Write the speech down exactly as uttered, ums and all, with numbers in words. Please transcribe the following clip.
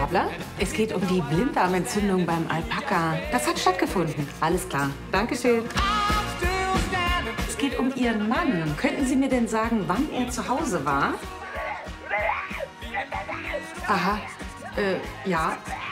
Kabler? Es geht um die Blinddarmentzündung beim Alpaka. Das hat stattgefunden. Alles klar. Dankeschön. Es geht um Ihren Mann. Könnten Sie mir denn sagen, wann er zu Hause war? Aha. Äh, ja.